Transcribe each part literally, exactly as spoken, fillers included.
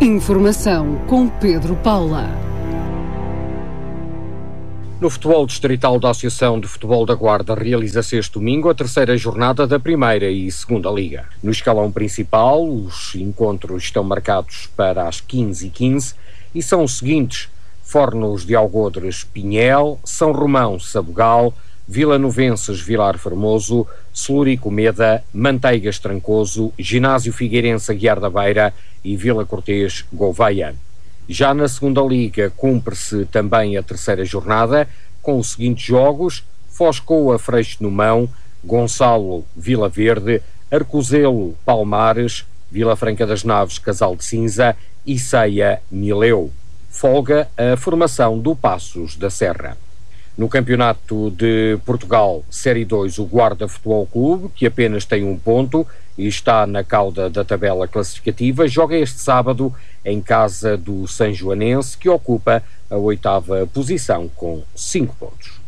Informação com Pedro Paula. No futebol distrital da Associação de Futebol da Guarda realiza-se este domingo a terceira jornada da Primeira e Segunda Liga. No escalão principal, os encontros estão marcados para as quinze e quinze e são os seguintes: Fornos de Algodres Pinhel, São Romão Sabugal, Vila Novenses Vilar Formoso, Celurico Meda, Manteigas Trancoso, Ginásio Figueirense Aguiar da Beira e Vila Cortês Gouveia. Já na Segunda Liga cumpre-se também a terceira jornada com os seguintes jogos: Foscoa Freixo no Mão, Gonçalo Vila Verde, Arcozelo Palmares, Vila Franca das Naves Casal de Cinza e Ceia Mileu. Folga a formação do Passos da Serra. No Campeonato de Portugal, Série dois, o Guarda Futebol Clube, que apenas tem um ponto e está na cauda da tabela classificativa, joga este sábado em casa do Sanjoanense, que ocupa a oitava posição com cinco pontos.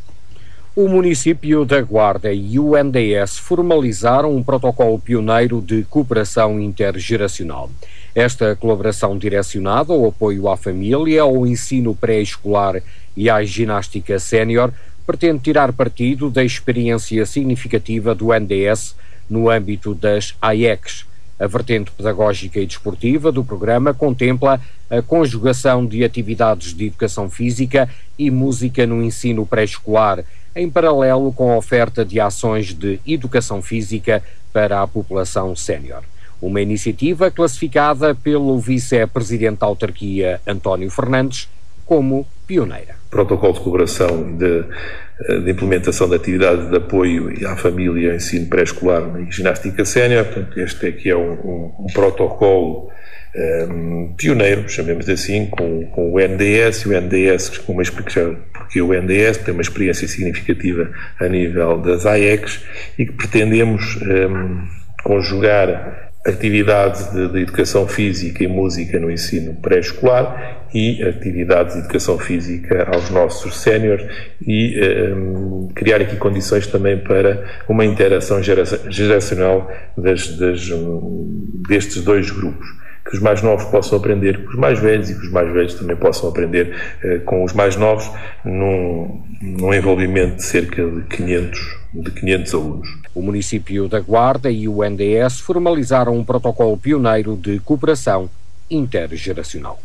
O município da Guarda e o U N D S formalizaram um protocolo pioneiro de cooperação intergeracional. Esta colaboração direcionada ao apoio à família, ao ensino pré-escolar e à ginástica sénior pretende tirar partido da experiência significativa do U N D S no âmbito das A I E Cs. A vertente pedagógica e desportiva do programa contempla a conjugação de atividades de educação física e música no ensino pré-escolar, em paralelo com a oferta de ações de educação física para a população sénior. Uma iniciativa classificada pelo vice-presidente da autarquia, António Fernandes, como pioneira. Protocolo de colaboração de, de implementação de atividades de apoio à família, ao ensino pré-escolar e ginástica sénior. Portanto, este aqui é um, um, um protocolo um, pioneiro, chamemos assim, com, com o U N D S. O U N D S, com uma, porque o U N D S tem uma experiência significativa a nível das A I E Cs e que pretendemos um, conjugar atividades de, de educação física e música no ensino pré-escolar e atividades de educação física aos nossos séniores e um, criar aqui condições também para uma interação geracional das, das, um, destes dois grupos. Que os mais novos possam aprender com os mais velhos e que os mais velhos também possam aprender uh, com os mais novos num, num envolvimento de cerca de quinhentos, de quinhentos alunos. O município da Guarda e o U N D S formalizaram um protocolo pioneiro de cooperação intergeracional.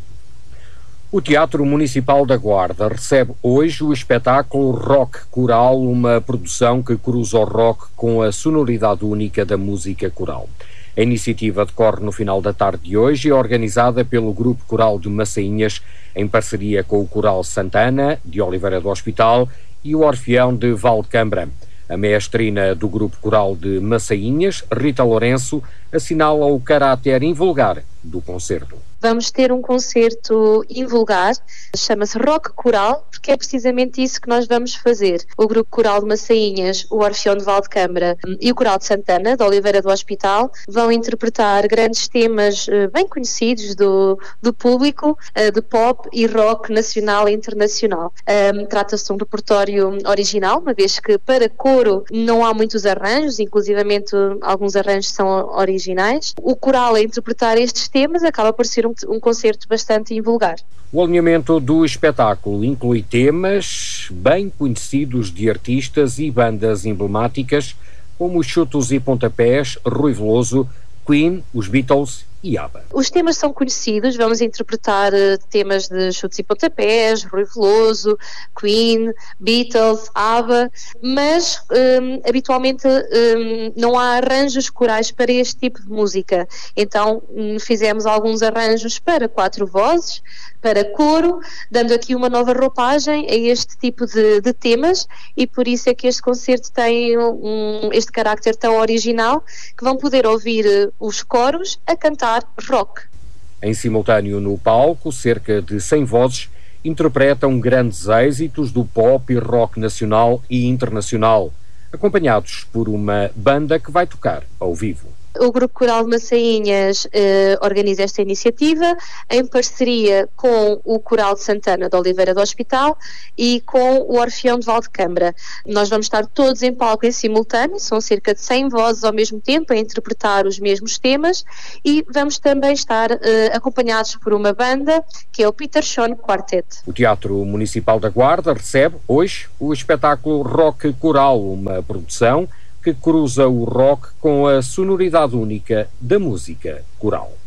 O Teatro Municipal da Guarda recebe hoje o espetáculo Rock Coral, uma produção que cruza o rock com a sonoridade única da música coral. A iniciativa decorre no final da tarde de hoje e é organizada pelo Grupo Coral de Massainhas, em parceria com o Coral Santana, de Oliveira do Hospital, e o Orfeão de Valdecambra. A maestrina do Grupo Coral de Massainhas, Rita Lourenço, assinala o caráter invulgar do concerto. Vamos ter um concerto invulgar, chama-se Rock Coral, porque é precisamente isso que nós vamos fazer. O Grupo Coral de Massainhas, o Orfeão de Valdecambra e o Coral de Santana, de Oliveira do Hospital, vão interpretar grandes temas bem conhecidos do, do público, de pop e rock nacional e internacional. Um, trata-se de um repertório original, uma vez que para coro não há muitos arranjos, inclusivamente alguns arranjos são originais. O coral a interpretar estes temas acaba por ser um um concerto bastante invulgar. O alinhamento do espetáculo inclui temas bem conhecidos de artistas e bandas emblemáticas como os Chutos e Pontapés, Rui Veloso, Queen, os Beatles e ABBA. Os temas são conhecidos, vamos interpretar uh, temas de Chutos e Pontapés, Rui Veloso, Queen, Beatles, ABBA, mas um, habitualmente um, não há arranjos corais para este tipo de música. Então um, fizemos alguns arranjos para quatro vozes, para coro, dando aqui uma nova roupagem a este tipo de, de temas, e por isso é que este concerto tem um, este carácter tão original, que vão poder ouvir uh, os coros a cantar rock. Em simultâneo no palco, cerca de cem vozes interpretam grandes êxitos do pop e rock nacional e internacional, acompanhados por uma banda que vai tocar ao vivo. O Grupo Coral de Massainhas eh, organiza esta iniciativa em parceria com o Coral de Santana de Oliveira do Hospital e com o Orfeão de Valdecâmara. Nós vamos estar todos em palco em simultâneo, são cerca de cem vozes ao mesmo tempo a interpretar os mesmos temas, e vamos também estar eh, acompanhados por uma banda que é o Peter Schoen Quartet. O Teatro Municipal da Guarda recebe hoje o espetáculo Rock Coral, uma produção que cruza o rock com a sonoridade única da música coral.